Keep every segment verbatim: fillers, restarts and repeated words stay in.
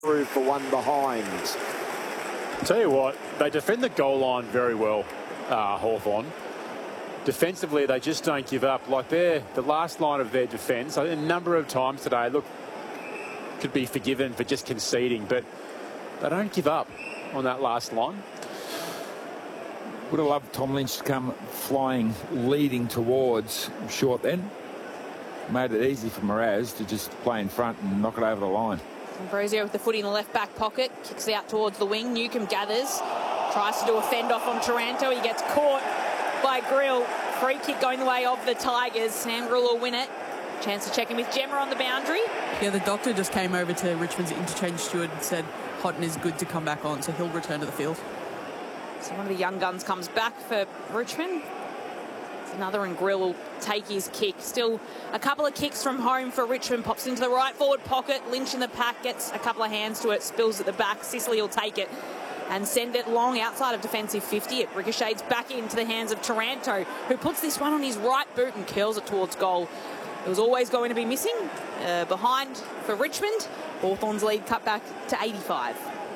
through for one behind. Tell you what, they defend the goal line very well, uh, Hawthorn. Defensively, they just don't give up. Like they're the last line of their defence. A number of times today, look, could be forgiven for just conceding, but they don't give up on that last line. Would have loved Tom Lynch to come flying, leading towards short then. Made it easy for Mraz to just play in front and knock it over the line. Ambrosio with the footy in the left back pocket, kicks out towards the wing. Newcomb gathers, tries to do a fend off on Taranto. He gets caught by Grill. Free kick going the way of the Tigers. Sam Grill will win it. Chance to check in with Gemma on the boundary. Yeah, the doctor just came over to Richmond's interchange steward and said Houghton is good to come back on, so he'll return to the field. So one of the young guns comes back for Richmond. Another, and Grill will take his kick. Still a couple of kicks from home for Richmond. Pops into the right forward pocket. Lynch in the pack, gets a couple of hands to it, spills at the back. Sicily will take it and send it long outside of defensive fifty. It ricochets back into the hands of Taranto, who puts this one on his right boot and curls it towards goal. It was always going to be missing. Uh, behind for Richmond. Hawthorn's lead cut back to eighty-five.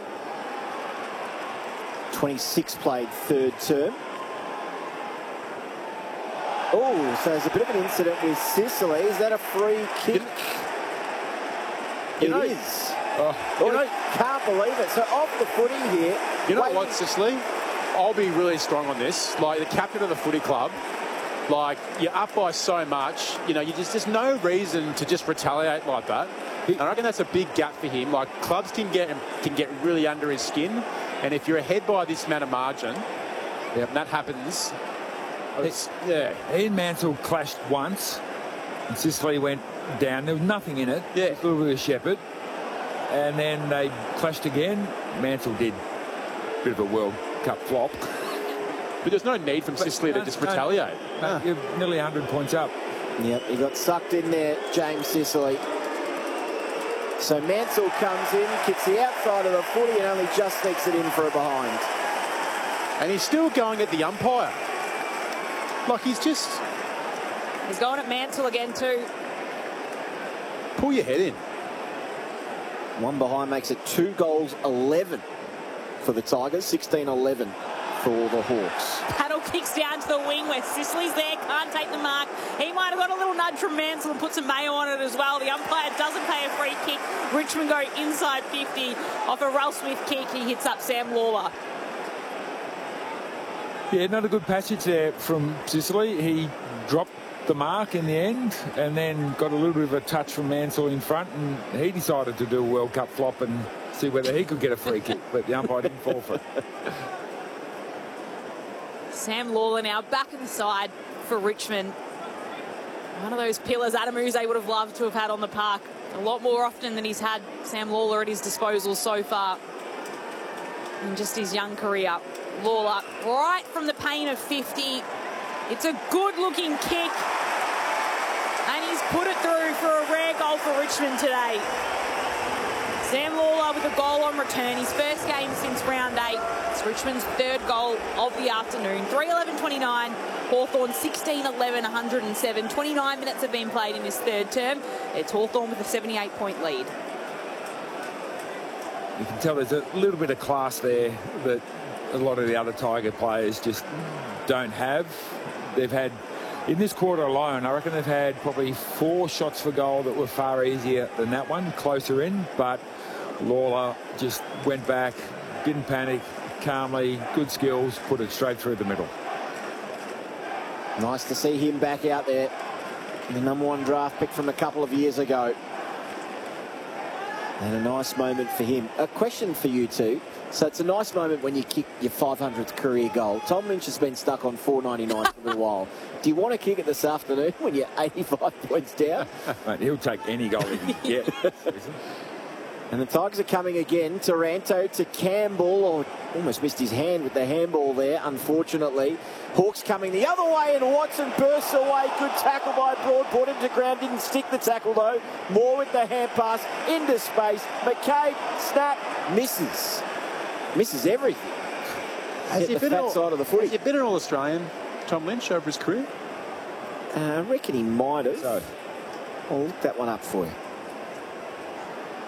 twenty-six played third term. Oh, so there's a bit of an incident with Sicily. Is that a free kick? You it know, is. Uh, Oh, you know, can't believe it. So off the footy here. you know Wait. what, Sicily? I'll be really strong on this. Like the captain of the footy club, like you're up by so much, you know, you just there's no reason to just retaliate like that. And I reckon that's a big gap for him. Like clubs can get can get really under his skin, and if you're ahead by this amount of margin, yep, and that happens. It's, yeah, Ian Mansell clashed once, and Sicily went down. There was nothing in it. Yeah, a little bit of shepherd, and then they clashed again. Mansell did a bit of a World Cup flop. But there's no need from Sicily no, to just no, retaliate. No, Ah. You're nearly one hundred points up. Yep, he got sucked in there, James Sicily. So Mansell comes in, kicks the outside of the footy and only just sneaks it in for a behind. And he's still going at the umpire. Like he's just... He's going at Mansell again too. Pull your head in. One behind makes it two goals, eleven for the Tigers, sixteen eleven for the Hawks. Paddle kicks down to the wing where Sicily's there, can't take the mark. He might have got a little nudge from Mansell and put some mayo on it as well. The umpire doesn't pay a free kick. Richmond go inside fifty off a Ralph Smith kick. He hits up Sam Lawler. Yeah, not a good passage there from Sicily. He dropped the mark in the end and then got a little bit of a touch from Mansell in front, and he decided to do a World Cup flop and see whether he could get a free kick, but the umpire didn't fall for it. Sam Lawler now back in the side for Richmond. One of those pillars Adam Uze would have loved to have had on the park a lot more often than he's had Sam Lawler at his disposal so far in just his young career. Lawler right from the pain of fifty. It's a good looking kick and he's put it through for a rare goal for Richmond today. Sam Lawler with a goal on return, his first game since round eight. It's Richmond's third goal of the afternoon. three eleven twenty-nine, Hawthorn sixteen eleven one hundred and seven. twenty-nine minutes have been played in this third term. It's Hawthorn with a seventy-eight point lead. You can tell there's a little bit of class there that a lot of the other Tiger players just don't have. They've had, in this quarter alone, I reckon they've had probably four shots for goal that were far easier than that one, closer in, but Lawler just went back, didn't panic, calmly, good skills, put it straight through the middle. Nice to see him back out there. The number one draft pick from a couple of years ago. And a nice moment for him. A question for you two. So it's a nice moment when you kick your five hundredth career goal. Tom Lynch has been stuck on four ninety-nine for a little while. Do you want to kick it this afternoon when you're eighty-five points down? Mate, he'll take any goal he can get. And the Tigers are coming again. Taranto to Campbell. Oh, almost missed his hand with the handball there, unfortunately. Hawks coming the other way, and Watson bursts away. Good tackle by Broad. Brought him to ground. Didn't stick the tackle, though. Moore with the hand pass into space. McCabe, snap, misses. Misses everything. Has Hit the fat all, side of the footy. Has he been an All-Australian, Tom Lynch, over his career? Uh, I reckon he might have. So. I'll look that one up for you. That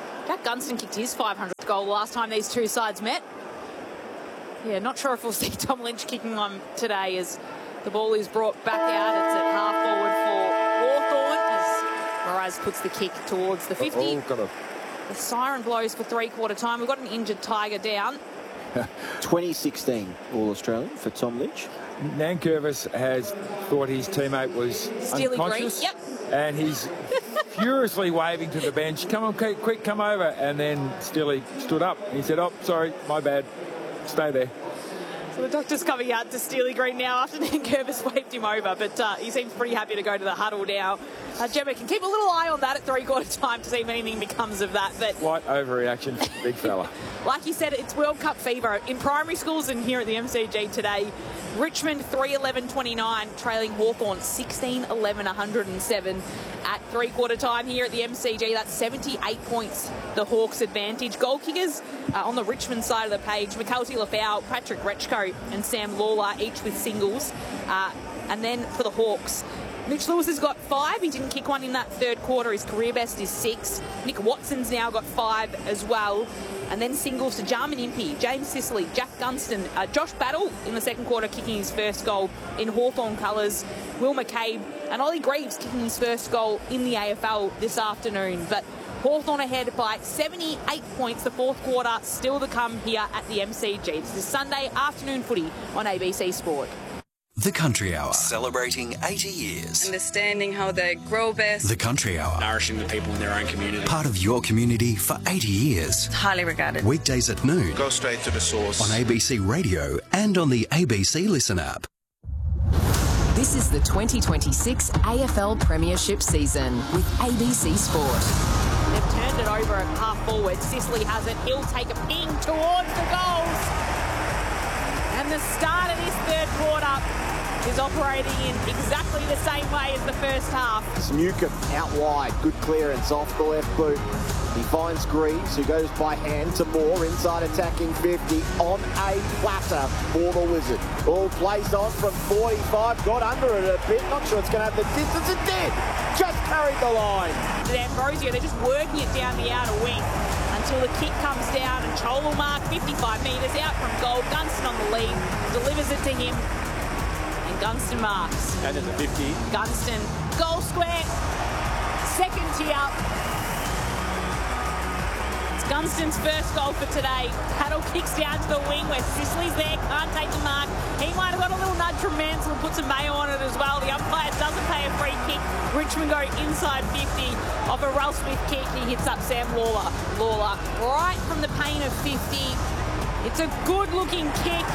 Gunston kicked his five hundredth goal the last time these two sides met. Yeah, not sure if we'll see Tom Lynch kicking one today as the ball is brought back out. It's at half forward for Hawthorn as Moraz puts the kick towards the fifty. Oh, got a... The siren blows for three-quarter time. We've got an injured Tiger down. twenty sixteen All-Australian for Tom Lynch. Nankervis has thought his teammate was Steely unconscious. Green, yep. And he's furiously waving to the bench, come on, quick, quick, come over. And then Steely stood up. He said, oh, sorry, my bad. Stay there. So the doctor's coming out to Steely Green now after Nankervis waved him over, but uh, he seems pretty happy to go to the huddle now. Uh, Gemma can keep a little eye on that at three-quarter time to see if anything becomes of that. But Slight overreaction for the big fella. like you said, it's World Cup fever in primary schools and here at the M C G today. Richmond three eleven twenty-nine, trailing Hawthorn sixteen eleven one hundred seven at three-quarter time here at the M C G. That's seventy-eight points, the Hawks' advantage. Goal kickers uh, on the Richmond side of the page, McKelty Lafau, Patrick Rechko and Sam Lawler, each with singles. Uh, and then for the Hawks, Mitch Lewis has got five. He didn't kick one in that third quarter. His career best is six. Nick Watson's now got five as well. And then singles to Jarman Impey, James Sicily, Jack Gunston, uh, Josh Battle in the second quarter kicking his first goal in Hawthorn colours, Will McCabe and Ollie Greaves kicking his first goal in the A F L this afternoon. But Hawthorn ahead by seventy-eight points. The fourth quarter still to come here at the M C G. This is Sunday afternoon footy on A B C Sport. The Country Hour, celebrating eighty years. Understanding how they grow best. The Country Hour, nourishing the people in their own community. part of your community for eighty years. Highly regarded. Weekdays at noon. Go straight to the source. On A B C Radio and on the A B C Listen app. This is the twenty twenty-six A F L Premiership season with A B C Sport. They've turned it over at half forward. Sicily has it. He'll take a ping towards the goals. And the start of this third quarter is operating in exactly the same way as the first half. Newcomb out wide, good clearance off the left boot. He finds Greaves, who goes by hand to Moore, inside attacking fifty on a platter for the Wizard. All placed on from forty-five, got under it a bit, not sure it's going to have the distance, it did! Just carried the line. Ambrosio, they're just working it down the outer wing until the kick comes down and Chol will mark fifty-five metres out from goal. Gunston on the lead, delivers it to him. And Gunston marks. And there's a fifty. Gunston, goal square, second tier. It's Gunston's first goal for today. Paddle kicks down to the wing where Sicily's there, can't take the mark. He might have got a little nudge from Mansell and put some mayo on it as well. The umpire doesn't pay a free kick. Richmond go inside fifty off a Ralph Smith kick. He hits up Sam Lawler. Lawler right from the paint of fifty. It's a good looking kick.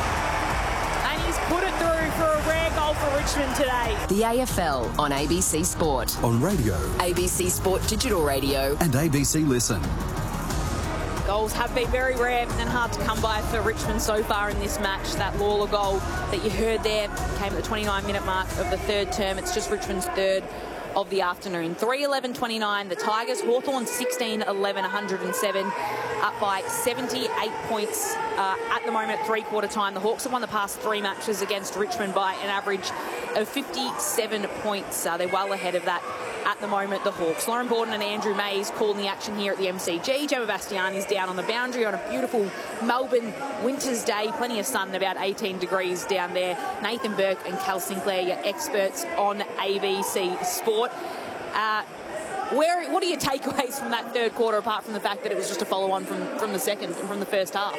He's put it through for a rare goal for Richmond today. The A F L on A B C Sport. On radio. A B C Sport Digital Radio. And A B C Listen. Goals have been very rare and hard to come by for Richmond so far in this match. That Lawler goal that you heard there came at the twenty-nine minute mark of the third term. It's just Richmond's third of the afternoon. three eleven twenty-nine, the Tigers. Hawthorn sixteen eleven one hundred seven, up by seventy-eight points uh, at the moment at three-quarter time. The Hawks have won the past three matches against Richmond by an average of fifty-seven points. Uh, they're well ahead of that at the moment, the Hawks. Lauren Borden and Andrew Mays calling the action here at the M C G. Gemma Bastiani's down on the boundary on a beautiful Melbourne winter's day. Plenty of sun, about eighteen degrees down there. Nathan Burke and Cal Sinclair, your experts on A B C Sport. Uh, where, what are your takeaways from that third quarter, apart from the fact that it was just a follow-on from, from the second and from the first half?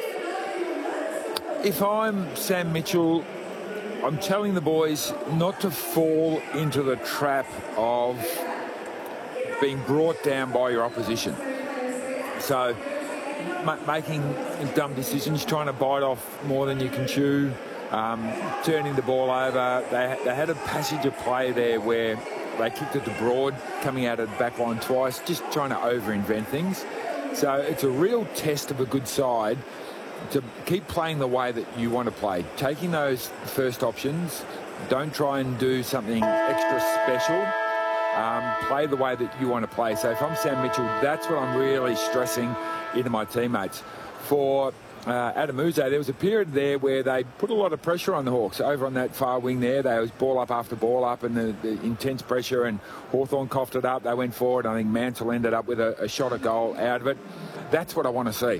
If I'm Sam Mitchell, I'm telling the boys not to fall into the trap of being brought down by your opposition. So ma- making dumb decisions, trying to bite off more than you can chew, um, turning the ball over. They, they had a passage of play there where they kicked it to Broad, coming out of the back line twice, just trying to over-invent things. So it's a real test of a good side to keep playing the way that you want to play. Taking those first options, don't try and do something extra special. Um, play the way that you want to play. So if I'm Sam Mitchell, that's what I'm really stressing into my teammates. For uh, Adamuze, there was a period there where they put a lot of pressure on the Hawks over on that far wing there. They was ball up after ball up and the, the intense pressure, and Hawthorn coughed it up. They went forward. I think Mansell ended up with a, a shot at goal out of it. That's what I want to see.